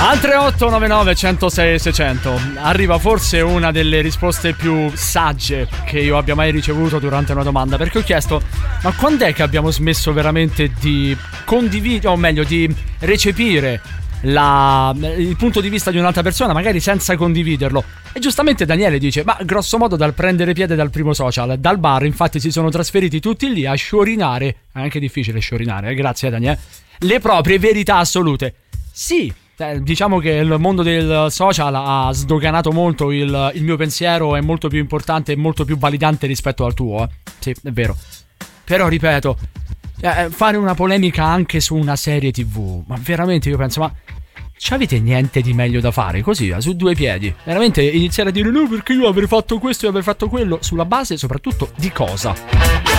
Al 3899 106 600 arriva forse una delle risposte più sagge che io abbia mai ricevuto durante una domanda, perché ho chiesto: ma quando è che abbiamo smesso veramente di condividere, o meglio di recepire il punto di vista di un'altra persona, magari senza condividerlo? E giustamente Daniele dice: ma grosso modo dal prendere piede dal primo social, dal bar, infatti si sono trasferiti tutti lì a sciorinare, è anche difficile sciorinare, grazie Daniele, le proprie verità assolute. Sì, diciamo che il mondo del social ha sdoganato molto il mio pensiero, è molto più importante e molto più validante rispetto al tuo, sì, è vero. Però ripeto, fare una polemica anche su una serie TV, ma veramente io penso, ma c'avete niente di meglio da fare così, su due piedi? Veramente iniziare a dire no perché io avrei fatto questo e avrei fatto quello, sulla base soprattutto di cosa?